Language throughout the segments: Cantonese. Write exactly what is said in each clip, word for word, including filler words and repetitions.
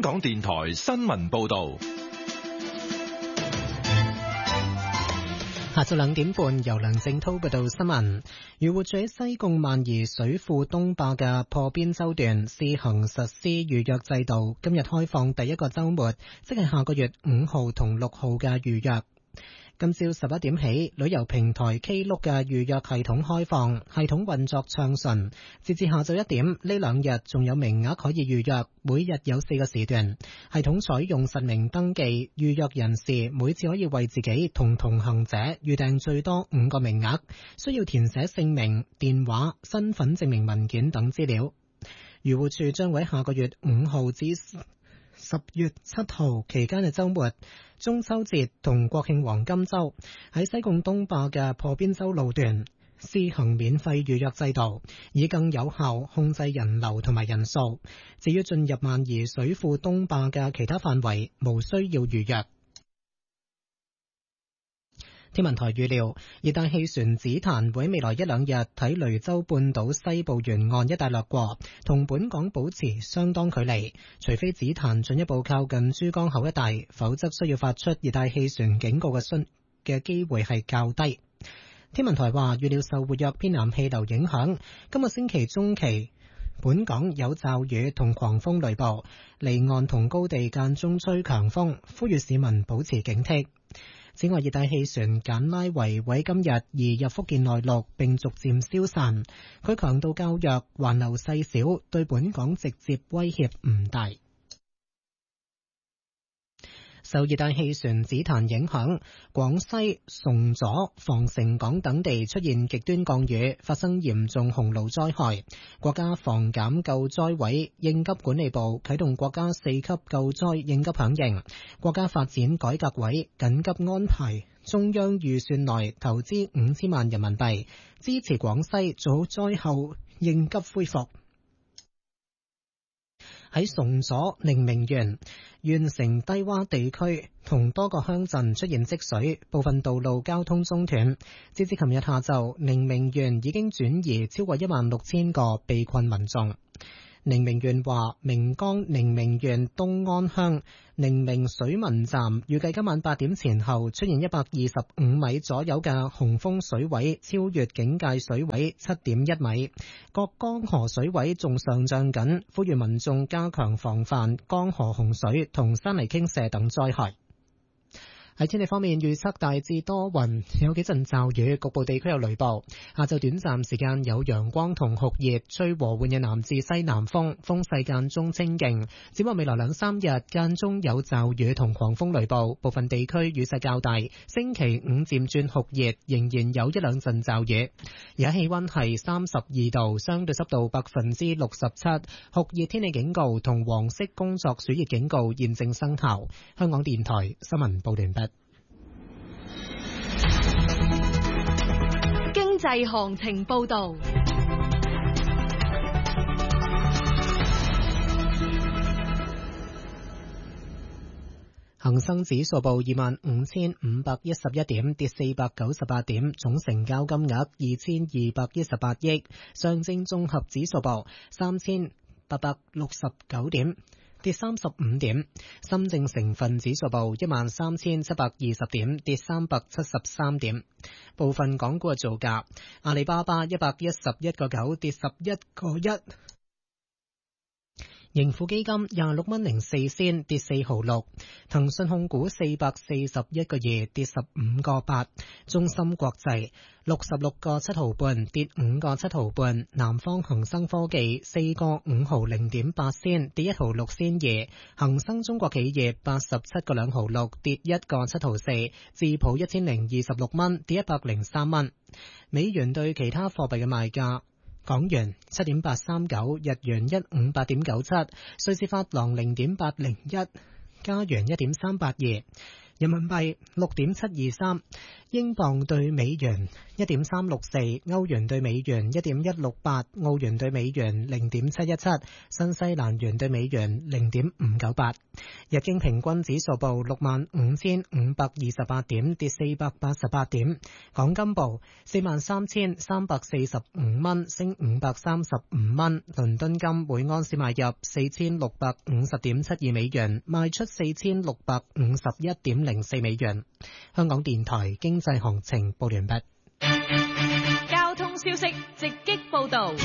港電台新聞報道。 下晝兩點半，由梁正濤報道新聞。漁護署喺西貢萬宜水庫東壩嘅破邊洲段試行實施預約制度，今日開放第一個週末，即係下個月五號同六號嘅預約。今朝十一點起，旅遊平台 Klook 嘅預約系統開放，系統運作暢順。截至下晝一點，呢兩日仲有名額可以預約，每日有四個時段。系統採用實名登記，預約人士每次可以為自己同同行者預訂最多五個名額，需要填寫姓名、電話、身份證明文件等資料。漁護署將會喺下個月五號至十月七號期間嘅週末、中秋節同國慶黃金週，喺西貢東壩嘅破邊洲路段試行免費預約制度，以更有效控制人流同埋人數。至於進入萬宜水庫東壩嘅其他範圍，無需要預約。天文台預料，熱帶氣旋紫檀會未來一兩日喺雷州半島西部沿岸一帶掠過，同本港保持相當距離。除非紫檀進一步靠近珠江口一帶，否則需要發出熱帶氣旋警告嘅信嘅機會係較低。天文台話，預料受活躍偏南氣流影響，今個星期中期本港有驟雨同狂風雷暴，離岸同高地間中吹強風，呼籲市民保持警惕。此外，熱帶氣旋簡拉維會今日移入福建內陸並逐漸消散，佢強度較弱，環流細小，對本港直接威脅唔大。受熱帶氣旋紫檀影響，廣西、崇左、防城港等地出現極端降雨，發生嚴重洪澇災害。國家防減救災委應急管理部啟動國家四級救災應急響應，國家發展改革委緊急安排中央預算內投資五千萬人民幣，支持廣西做好災後應急恢復。喺崇左寧明縣縣城低洼地區同多個鄉鎮出現積水，部分道路交通中斷。截至琴日下晝，寧明縣已經轉移超過一萬六千個被困民眾。寧明縣話，明江寧明縣東安鄉寧明水文站預計今晚八點前後出現一百二十五米左右嘅洪峰水位，超越警戒水位七點一米。各江河水位仲上漲緊，呼籲民眾加強防範江河洪水同山泥傾瀉等災害。喺天氣方面，預測大致多雲，有幾陣驟雨，局部地區有雷暴。下晝短暫時間有陽光同酷熱，吹和緩嘅南至西南風，風勢間中清勁。展望未來兩三日間中有驟雨同狂風雷暴，部分地區雨勢較大。星期五漸轉酷熱，仍然有一兩陣驟雨。而家氣溫係三十二度，相對濕度百分之六十七，酷熱天氣警告同黃色工作暑熱警告現正生效。香港電台新聞報完畢。 經濟行情報道。 恒生指數報二萬五千五百一十一點，跌四百九十八點，總成交金額二千二百一十八億。上證綜合指數報三千八百六十九點，跌三十五點。深證成分指數報一萬三千七百二十點，跌三百七十三點。部分港股嘅造價：阿里巴巴一百一十一個九，跌十一個一。盈富基金廿六蚊零四仙，跌四毫六。騰訊控股四百四十一個二，跌十五個八。中芯國際六十六個七毫半，跌五個七毫半。南方恒生科技四個五毫零點八仙，跌一毫六仙二。恒生中國企業八十七個兩毫六，跌一個七毫四。智普一千零二十六蚊，跌一百零三蚊。美元對其他貨幣嘅賣價。港元七點八三九，日元一五八點九七，瑞士法郎零點八零一，加元一點三八二，人民幣六點七二三，英鎊對美元一點三六四，歐元對美元一點一六八，澳元對美元零點七一七，新西蘭元對美元零點五九八。日經平均指數報六萬五千五百二十八點，跌四百八十八點。港金報四萬三千三百四十五蚊，升五百三十五蚊。倫敦金每安士買入四千六百五十點七二美元，賣出四千六百五十一點零四美元。香港電台經濟行情報完畢。 交通消息直擊報道。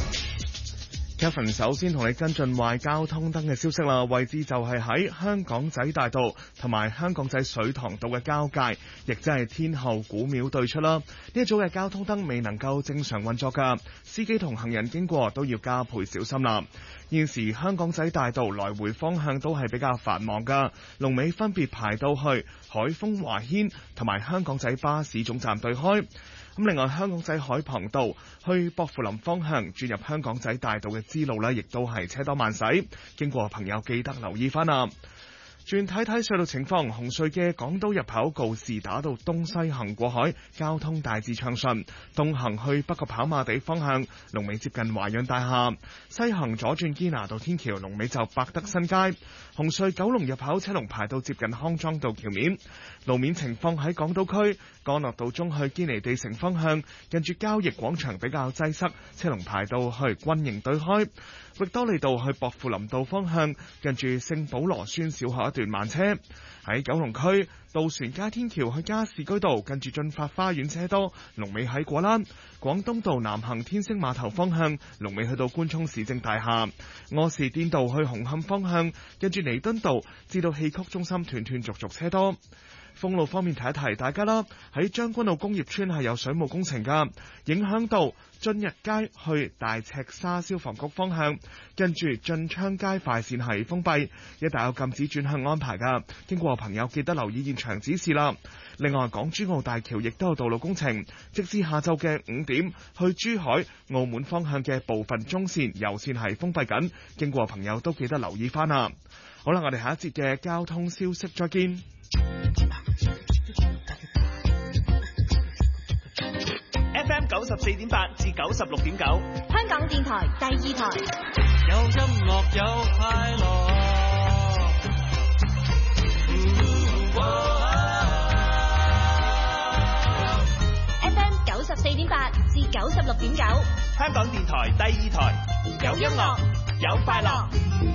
Kevin 首先同你跟進壞交通燈嘅消息啦，位置就係喺香港仔大道同埋香港仔水塘道嘅交界，亦即係天后古廟對出啦。呢一組嘅交通燈未能夠正常運作㗎，司機同行人經過都要加倍小心啦。現時香港仔大道來回方向都係比較繁忙㗎，龍尾分別排到去海豐華軒同埋香港仔巴士總站對開。咁另外，香港仔海傍道去薄扶林方向轉入香港仔大道嘅支路呢，亦都係車多慢駛，經過朋友記得留意翻啦。轉睇睇隧道情況，紅隧嘅港島入口告士打道東西行過海，交通大致暢順；東行去北角跑馬地方向，龍尾接近華潤大廈；西行左轉堅拿道天橋，龍尾就百德新街。紅隧九龍入口車龍排到接近康莊道橋面。路面情況喺港島區，干諾道中去堅尼地城方向，近住交易廣場比較擠塞，車龍排到去軍營對開。域多利道去薄扶林道方向，近住聖保羅孫小學一段慢車。喺九龍區，渡船街天橋去加士居道，近住進發花園車多，龍尾喺果欄。廣東道南行天星碼頭方向，龍尾去到官涌市政大廈。柯士甸道去紅磡方向，近住彌敦道至到戲曲中心斷斷續續車多。封路方面提一提大家啦，喺將軍澳工業村係有水務工程噶，影響到進日街去大赤沙消防局方向，跟住進昌街快線係封閉，一帶有禁止轉向安排噶，經過朋友記得留意現場指示啦。另外，港珠澳大橋亦都有道路工程，直至下晝嘅五點，去珠海、澳門方向嘅部分中線、油線係封閉緊，經過朋友都記得留意翻啦。好啦，我哋下一節嘅交通消息再見。 F M 九十四點八至九十六點九， 香港電台第二台， 有音樂有快樂。 F M 九十四點八至九十六點九， 香港電台第二台，有音樂有快樂。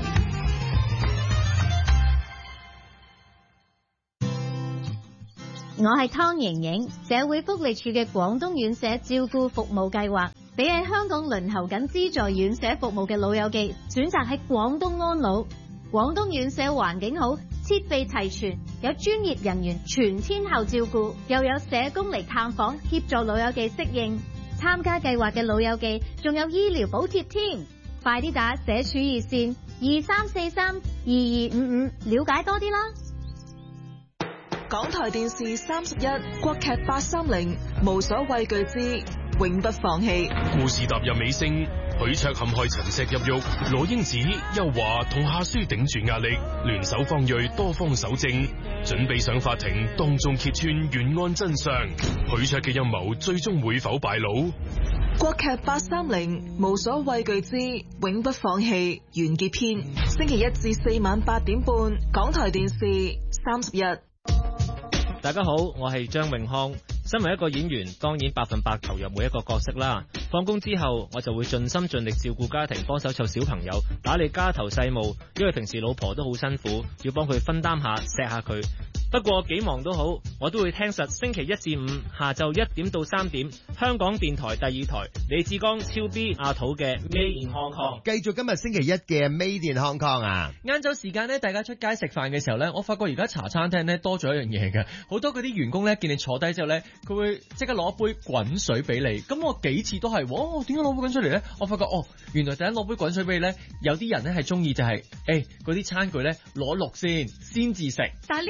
我係湯瑩瑩，社會福利署嘅廣東院舍照顧服務計劃，俾喺香港輪候緊資助院舍服務嘅老友記選擇喺廣東安老。廣東院舍環境好，設備齊全，有專業人員全天候照顧，又有社工嚟探訪協助老友記適應。參加計劃嘅老友記仲有醫療補貼添，快啲打社署熱線二三四三二二五五了解多啲啦。 港台電視三十一國劇八三零，無所畏懼之永不放棄。 故事踏入尾聲，許卓陷害陳石入獄，羅英子、邱華同夏書頂住壓力，聯手方銳多方搜證，準備上法庭當眾揭穿懸案真相。許卓嘅陰謀最終會否敗露？ 國劇八三零，無所畏懼之永不放棄完結篇，星期一至四晚八點半，港台電視三十一。 大家好，我係張永康。身為一個演員，當然百分百投入每一個角色啦。放工之後，我就會盡心盡力照顧家庭，幫手湊小朋友，打理家頭細務。因為平時老婆都好辛苦，要幫佢分擔下，錫下佢。不過幾忙都好，我都會聽實星期一至五下晝一點到三點，香港電台第二台李志剛、超 B、阿土嘅 Made in Hong Kong。 繼續今日星期一嘅 Made in Hong Kong 啊！ 晏晝時間咧，大家出街食飯嘅時候咧，我發覺而家茶餐廳咧多咗一樣嘢嘅，好多嗰啲員工咧見你坐低之後咧，佢會即刻攞一杯滾水俾你。咁我幾次都係，哇！點解攞杯滾水嚟咧？我發覺哦，原來第一攞杯滾水俾你咧，有啲人咧係中意就係誒嗰啲餐具咧攞綠先先至食。 但係呢一個唔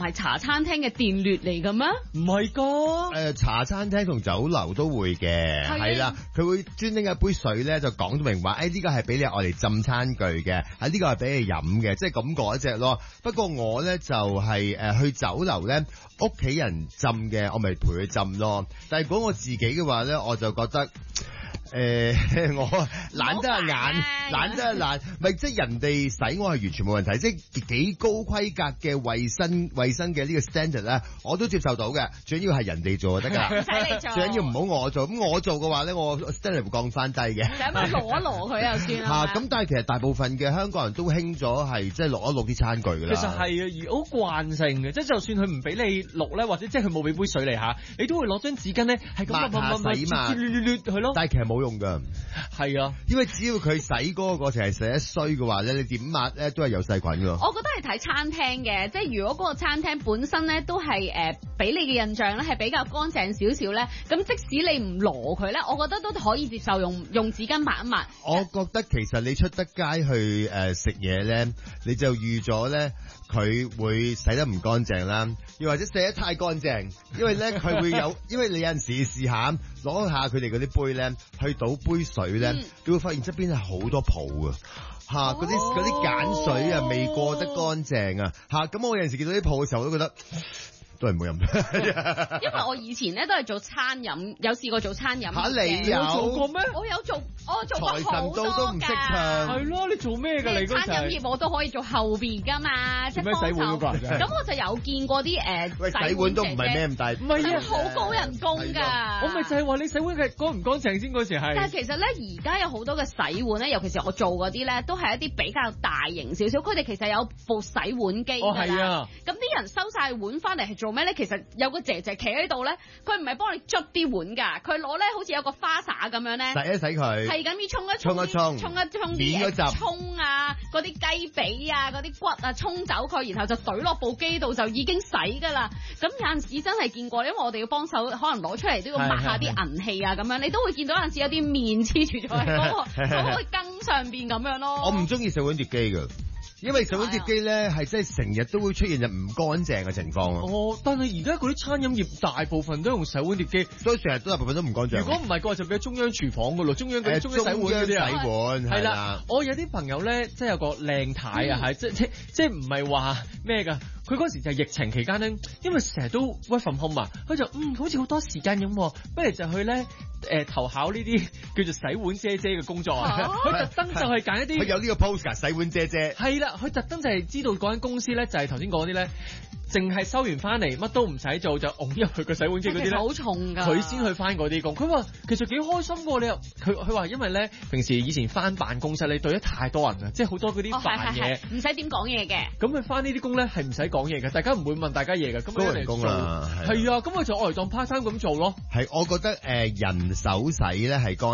係茶餐廳嘅電劣嚟嘅咩？ 唔係噶，誒、 呃、茶餐廳同酒樓都會嘅，係啦，佢會專拎一杯水咧，就講到明話，誒呢個係俾你愛嚟浸餐具嘅，啊呢個係俾你飲嘅，即係咁嗰一隻咯。不過我咧就係、是、誒、呃、去酒樓咧，屋企人浸嘅，我咪陪佢浸咯。但係如果我自己嘅話咧，我就覺得。誒、呃，我懶得眼，懶得懶，咪即係人哋洗我係完全冇問題，即係幾高規格嘅衛生衛生嘅呢個 standard 咧，我都接受到嘅。最緊要係人哋做就得㗎， 唔使你做。 最緊要唔好我做，咁我做嘅話咧，我 standard 會降翻低嘅。 就咁樣攞一攞佢就算啦。 嚇，咁但係其實大部分嘅香港人都興咗係即係攞一攞啲餐具㗎啦。 其實係啊，而好慣性嘅，即係就算佢唔俾你錄咧，或者即係佢冇俾杯水嚟嚇，你都會攞張紙巾咧係咁抹抹抹洗嘛，係咯。 但係其實冇用㗎。 係啊， 因為只要佢洗嗰個過程係洗得衰嘅話咧，你點抹咧都係有細菌㗎。 我覺得係睇餐廳嘅，即係如果嗰個餐廳本身咧都係誒俾你嘅印象咧係比較乾淨少少咧，咁即使你唔攞佢咧，我覺得都可以接受用用紙巾抹一抹。 我覺得其實你出得街去誒食嘢咧，你就預咗咧佢會洗得唔乾淨啦，又或者洗得太乾淨，因為咧佢會有，因為你有陣時試下攞下佢哋嗰啲杯咧，去倒杯水咧，嗯、你會發現側邊係好多泡㗎。嚇，嗰啲嗰啲鹼水啊，未過得乾淨啊，嚇，咁我有陣時見到啲泡嘅時候，我都覺得。都係唔好飲。 因為我以前咧都係做餐飲，有試過做餐飲。 嚇你有做過咩？ 我有做，我做過好多㗎。財神到都唔識唱。 係咯，你做咩㗎？你嗰陣？ 餐飲業我都可以做後邊㗎嘛，即係幫手。洗碗嗰個人。咁我就有見過啲誒。 喂，洗碗都唔係咩咁大。 唔係啊， 好高人工㗎。 我咪就係話你洗碗係乾唔乾淨先嗰時係。 但係其實咧，而家有好多嘅洗碗咧，尤其是我做嗰啲咧，都係一啲比較大型少少。佢哋其實有部洗碗機㗎啦。哦，係啊。咁啲人收晒碗翻嚟係做咩咧？其實有個姐姐企喺度咧，佢唔係幫你捽啲碗㗎，佢攞咧好似有個花灑咁樣咧， 洗一洗佢， 係咁要沖一沖一沖， 沖一沖啲誒葱啊，嗰啲雞髀啊，嗰啲骨啊，沖走佢，然後就懟落部機度就已經洗㗎啦。咁有陣時真係見過，因為我哋要幫手，可能攞出嚟都要抹下啲銀器啊咁樣，你都會見到有陣時有啲面黐住咗喺嗰個嗰個羹上邊咁樣咯。 我唔中意洗碗碟機㗎。因為洗碗碟機咧係真係成日都會出現就唔乾淨嘅情況啊！ 哦，但係而家嗰啲餐飲業大部分都用洗碗碟機， 所以成日都大部分都唔乾淨。 如果唔係嘅話，就變咗中央廚房㗎咯，中央嗰啲中央洗碗嗰啲洗碗係啦。 我有啲朋友咧，即係有個靚太啊，係、嗯、即即即唔係話咩㗎？佢嗰時就係疫情期間咧，因為成日都 work from home 嘛，佢就嗯好似好多時間咁，不如就去咧。誒、呃、投考呢啲叫做洗碗姐姐嘅工作啊！佢特登就係揀一啲， 佢有呢個 post 㗎，洗碗姐姐。 係啦，佢特登就係知道嗰間公司咧，就係頭先講啲咧，淨係收完翻嚟乜都唔使做，就㧬入去個洗碗機嗰啲咧， 好重㗎。 佢先去翻嗰啲工。佢話其實幾開心喎，你又佢佢話因為咧平時以前翻辦公室你對得太多人啊，即係好多嗰啲煩嘢， 唔使點講嘢嘅。 咁佢翻呢啲工咧係唔使講嘢嘅，大家唔會問大家嘢嘅。咁高人工啊， 係啊，咁佢就愛嚟當 part time 咁做咯。 係，我覺得誒、呃、人手洗咧係乾